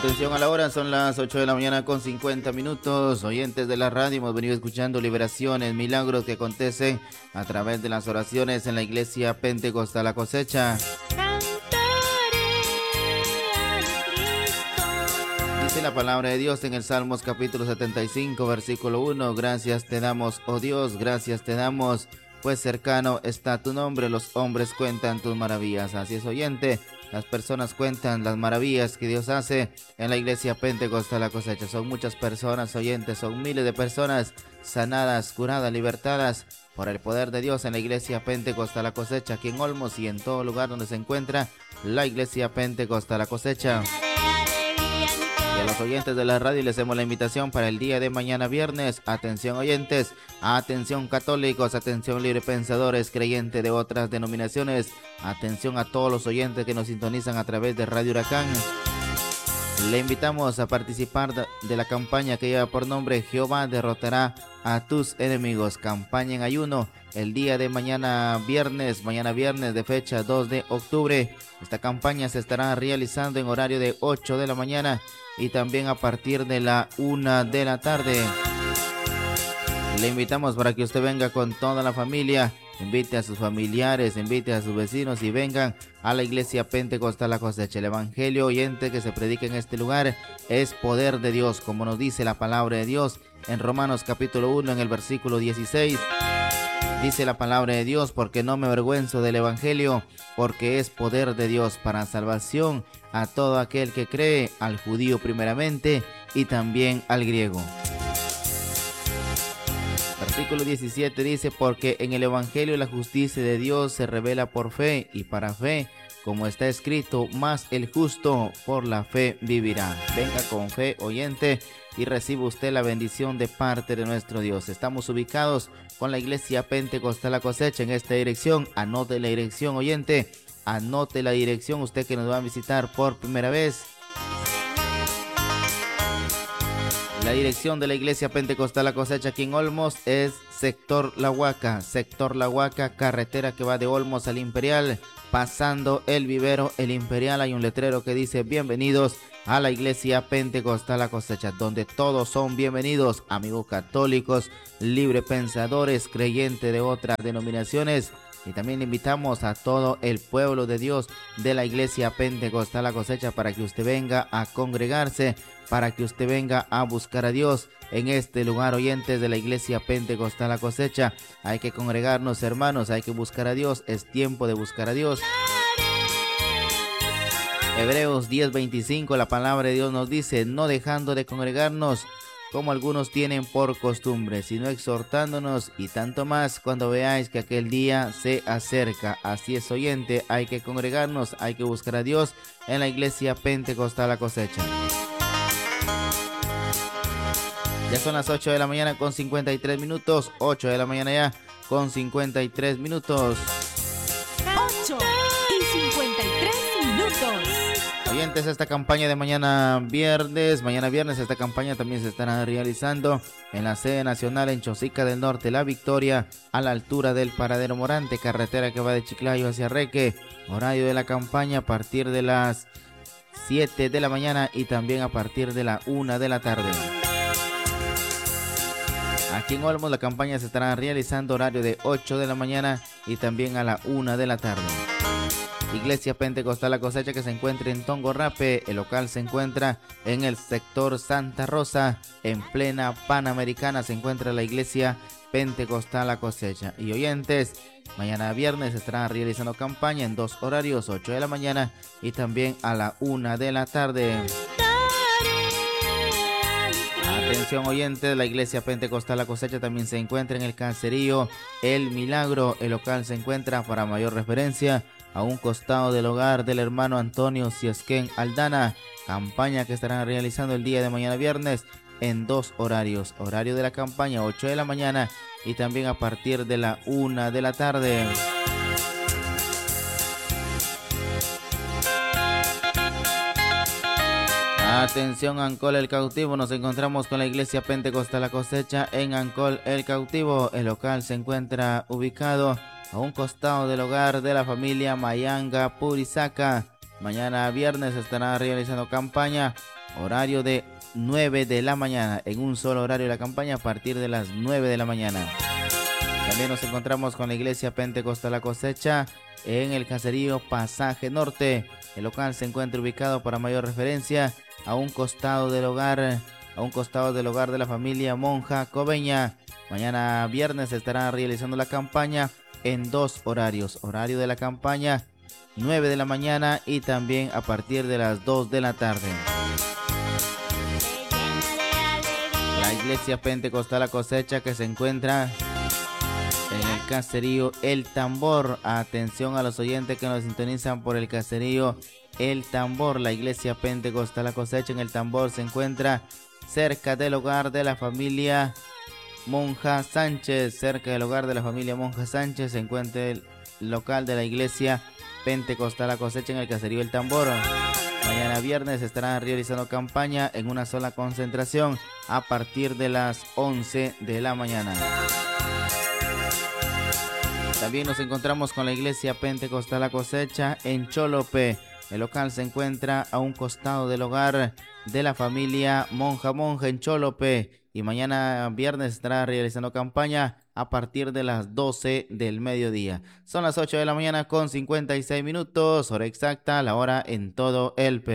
Atención a la hora, son las 8 de la mañana con 50 minutos. Oyentes de la radio, hemos venido escuchando liberaciones, milagros que acontecen a través de las oraciones en la iglesia Pentecostal La Cosecha. Dice la palabra de Dios en el Salmos capítulo 75, versículo 1. Gracias te damos, oh Dios, gracias te damos, pues cercano está tu nombre, los hombres cuentan tus maravillas. Así es, oyente, las personas cuentan las maravillas que Dios hace en la iglesia Pentecostal La Cosecha. Son muchas personas, oyentes, son miles de personas sanadas, curadas, libertadas por el poder de Dios en la iglesia Pentecostal La Cosecha, aquí en Olmos y en todo lugar donde se encuentra la iglesia Pentecostal La Cosecha. Y a los oyentes de la radio les hacemos la invitación para el día de mañana viernes. Atención oyentes, atención católicos, atención librepensadores, creyentes de otras denominaciones, atención a todos los oyentes que nos sintonizan a través de Radio Huracán. Le invitamos a participar de la campaña que lleva por nombre Jehová derrotará a tus enemigos. Campaña en ayuno el día de mañana viernes de fecha 2 de octubre. Esta campaña se estará realizando en horario de 8 de la mañana y también a partir de la 1 de la tarde. Le invitamos para que usted venga con toda la familia, invite a sus familiares, invite a sus vecinos y vengan a la iglesia Pentecostal La Cosecha. El evangelio oyente que se predica en este lugar es poder de Dios, como nos dice la palabra de Dios en Romanos capítulo 1 en el versículo 16. Dice la palabra de Dios, porque no me avergüenzo del evangelio, porque es poder de Dios para salvación a todo aquel que cree, al judío primeramente y también al griego. Versículo 17 dice, porque en el evangelio la justicia de Dios se revela por fe y para fe, como está escrito, más el justo por la fe vivirá. Venga con fe, oyente, y reciba usted la bendición de parte de nuestro Dios. Estamos ubicados con la iglesia Pentecostal La Cosecha en esta dirección. Anote la dirección, oyente, anote la dirección, usted que nos va a visitar por primera vez. La dirección de la iglesia Pentecostal La Cosecha aquí en Olmos es sector La Huaca, carretera que va de Olmos al Imperial, pasando el vivero El Imperial. Hay un letrero que dice bienvenidos a la iglesia Pentecostal La Cosecha, donde todos son bienvenidos, amigos católicos, librepensadores, creyentes de otras denominaciones. Y también le invitamos a todo el pueblo de Dios de la iglesia Pentecostal La Cosecha para que usted venga a congregarse, para que usted venga a buscar a Dios en este lugar, oyentes de la iglesia Pentecostal La Cosecha. Hay que congregarnos, hermanos, hay que buscar a Dios, es tiempo de buscar a Dios. Hebreos 10:25, la palabra de Dios nos dice, no dejando de congregarnos como algunos tienen por costumbre, sino exhortándonos, y tanto más cuando veáis que aquel día se acerca. Así es, oyente, hay que congregarnos, hay que buscar a Dios en la iglesia Pentecostal La Cosecha. Ya son las 8 de la mañana con 53 minutos, 8 de la mañana ya con 53 minutos. 8 y 53 minutos. Oyentes, esta campaña de mañana viernes, esta campaña también se estará realizando en la sede nacional en Chosica del Norte, La Victoria, a la altura del Paradero Morante, carretera que va de Chiclayo hacia Reque. Horario de la campaña a partir de las 7 de la mañana y también a partir de la 1 de la tarde. Aquí en Olmos la campaña se estará realizando horario de 8 de la mañana y también a la 1 de la tarde. Iglesia Pentecostal La Cosecha que se encuentra en Tongorrape, el local se encuentra en el sector Santa Rosa, en plena Panamericana se encuentra la iglesia Pentecostal La Cosecha. Y oyentes, mañana viernes se estará realizando campaña en dos horarios, 8 de la mañana y también a la 1 de la tarde. Atención oyentes, la iglesia Pentecostal La Cosecha también se encuentra en el caserío El Milagro. El local se encuentra, para mayor referencia, a un costado del hogar del hermano Antonio Ciesquén Aldana. Campaña que estarán realizando el día de mañana viernes en dos horarios. Horario de la campaña 8 de la mañana y también a partir de la 1 de la tarde. Atención Ancol El Cautivo, nos encontramos con la iglesia Pentecostal La Cosecha en Ancol El Cautivo. El local se encuentra ubicado a un costado del hogar de la familia Mayanga Purizaca. Mañana viernes estará realizando campaña horario de 9 de la mañana, en un solo horario de la campaña a partir de las 9 de la mañana. También nos encontramos con la Iglesia Pentecostal La Cosecha en el caserío Pasaje Norte. El local se encuentra ubicado, para mayor referencia, a un costado del hogar de la familia Monja Cobeña. Mañana viernes se estará realizando la campaña en dos horarios. Horario de la campaña 9 de la mañana y también a partir de las 2 de la tarde. La Iglesia Pentecostal La Cosecha, que se encuentra en el caserío El Tambor. Atención a los oyentes que nos sintonizan por el caserío El Tambor. La Iglesia Pentecostal La Cosecha en El Tambor se encuentra cerca del hogar de la familia Monja Sánchez. Cerca del hogar de la familia Monja Sánchez se encuentra el local de la Iglesia Pentecostal La Cosecha en el caserío El Tambor. Mañana viernes estarán realizando campaña en una sola concentración a partir de las 11 de la mañana. También nos encontramos con la Iglesia Pentecostal La Cosecha en Cholope. El local se encuentra a un costado del hogar de la familia Monja en Cholope. Y mañana viernes estará realizando campaña a partir de las 12 del mediodía. Son las 8 de la mañana con 56 minutos, hora exacta, la hora en todo el Perú.